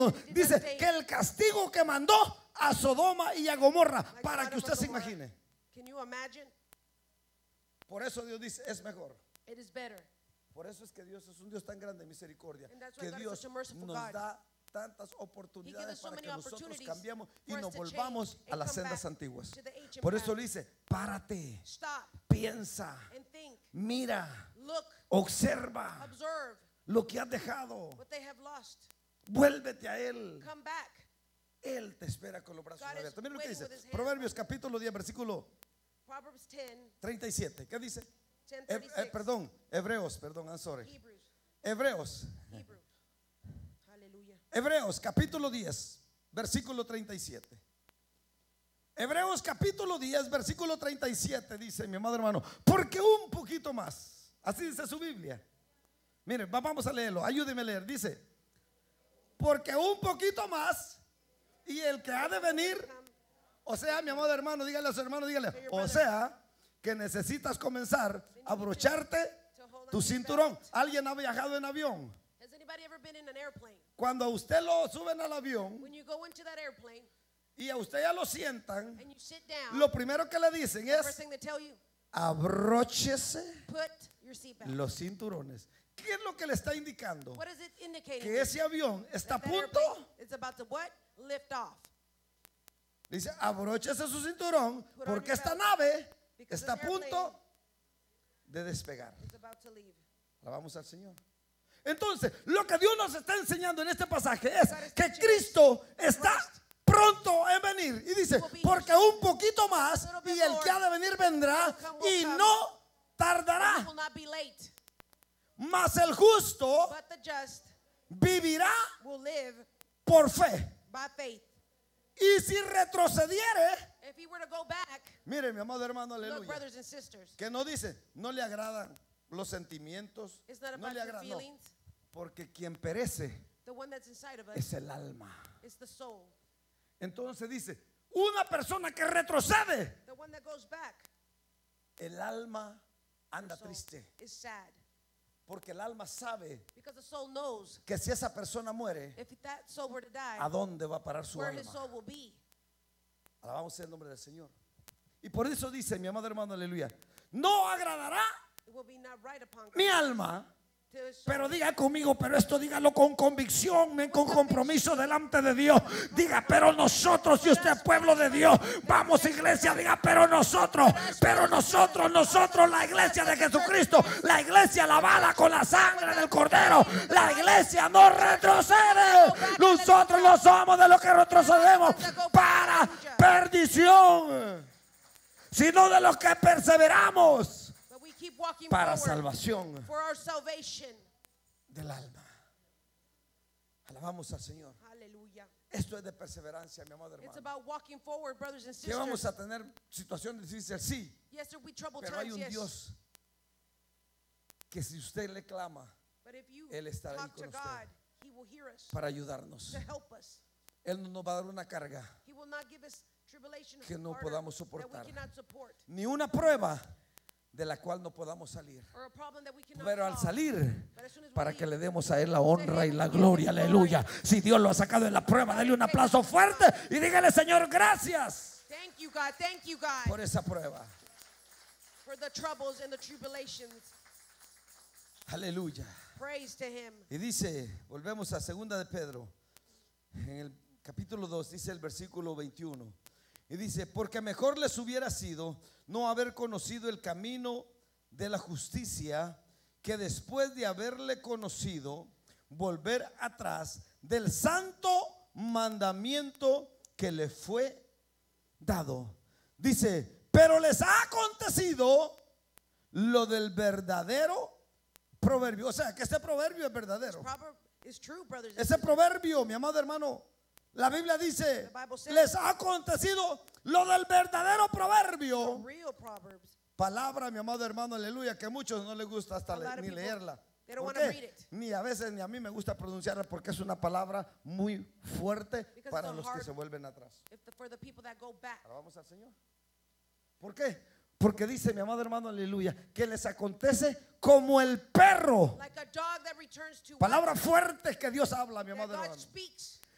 Dice que el castigo que mandó a Sodoma y a Gomorra, para que usted se imagine. Can you imagine? Por eso Dios dice, es mejor. It is better. Por eso es que Dios es un Dios tan grande de misericordia, And that's why que God is Dios such a merciful nos God. da tantas He gives oportunidades us so para many que nosotros opportunities cambiamos y for us nos to volvamos change a and las come sendas back antiguas. to the ancient Por eso path. le dice, párate, Stop piensa, and think. mira, Look, observa observe lo que has dejado, what they have lost. vuélvete a Él. Come back. Él te espera con los brazos God is abiertos. Mira lo que waiting dice with his hands Proverbios capítulo 10 versículo Proverbs 10, 37. ¿Qué dice? 10:36. Perdón, Hebreos, perdón, I'm sorry. Hebrews. Hebreos, Hallelujah. Hebreos capítulo 10 versículo 37. Hebreos capítulo 10 versículo 37 dice, mi amado hermano, porque un poquito más, así dice su Biblia. Miren, vamos a leerlo, ayúdeme a leer. Dice, porque un poquito más y el que ha de venir, o sea, mi amado hermano, dígale a su hermano, dígale, o sea, que necesitas comenzar a abrocharte tu cinturón. ¿Alguien ha viajado en avión? Has anybody ever been in an airplane? Cuando a usted lo suben al avión When you go into that airplane y a usted ya lo sientan, and you sit down, lo primero que le dicen the first es, thing they tell you, abróchese put your seatbelt. los cinturones. ¿Qué es lo que le está indicando? What is it indicating? Que ese avión está a That punto. airplane is about to what? Lift off. Dice, abróchese su cinturón Put on porque your esta belt, nave because está a this punto de despegar. It's about to leave. Alabamos al Señor. Entonces, lo que Dios nos está enseñando en este pasaje es que Cristo está pronto en venir. Y dice, porque un poquito más y el que ha de venir vendrá y no He tardará. will not be late, Mas el justo but the just vivirá will live por fe. by faith. Y si retrocediere, If he were to go back, mire mi amado hermano, look, aleluya, brothers and sisters, que no dice, no le agradan los sentimientos, it's not no about le your agrada, no, feelings. porque quien perece The one that's inside of us es el alma. is the soul. Entonces dice, una persona que retrocede, The one that goes back, el alma anda soul, triste, is sad. porque el alma sabe Because the soul knows que si esa persona muere, if that soul were to die, ¿a dónde va a parar su where his soul alma? will be. Alabamos el nombre del Señor. Y por eso dice mi amado hermano, aleluya, no agradará It will be not right upon God mi alma. to his soul. Pero diga conmigo, pero esto dígalo con convicción, con compromiso delante de Dios. Diga, pero nosotros, si usted es pueblo de Dios, vamos iglesia, diga, pero nosotros, la iglesia de Jesucristo, la iglesia lavada con la sangre del Cordero, la iglesia no retrocede. Nosotros no somos de los que retrocedemos para perdición, sino de los que perseveramos But we keep walking para forward salvación for our salvation. del alma. Alabamos al Señor. Hallelujah. Esto es de perseverancia, mi amado It's hermano. about walking forward, brothers and Que vamos sisters. a tener situaciones difíciles, sí, Yes, there will be troubled pero hay times, un yes. Dios que si usted le clama But if you Él estará ahí talk con to usted God, He will hear us para ayudarnos. to help us. Él no nos va a dar una carga, He will not give us tribulation que no harder podamos that soportar. we cannot support, ni una prueba de la cual no podamos salir. or a problem that we cannot Pero al solve. salir, But as soon as we para leave, que le demos a Él la honra y la gloria, aleluya. Si Dios lo ha sacado en la prueba, dale un aplauso fuerte y dígale, Señor, gracias thank you, God, por esa prueba. for the troubles and the tribulations. Aleluya. Praise to Him. Y dice, volvemos a segunda de Pedro, en el capítulo 2, dice el versículo 21. Y dice, porque mejor les hubiera sido no haber conocido el camino de la justicia, que después de haberle conocido, volver atrás del santo mandamiento que le fue dado. Dice, pero les ha acontecido lo del verdadero proverbio. O sea, que este proverbio es verdadero. Proverb is true, brothers and Ese sisters. proverbio, mi amado hermano, la Biblia dice, The Bible says- les ha acontecido lo del verdadero The proverbio. real Proverbs. Palabra, mi amado hermano, aleluya, que a muchos no les gusta hasta A lot of ni people, leerla. they don't ¿Por wanna qué? read it. Ni a veces ni a mí me gusta pronunciarla porque es una palabra muy fuerte Because para it's a los que hard- se vuelven atrás. For the people that go back. Alabamos al Señor. ¿Por qué? Porque dice mi amado hermano, aleluya, que les acontece como el perro. Like a dog that returns to Palabras fuertes que Dios habla, mi that amado God hermano. speaks.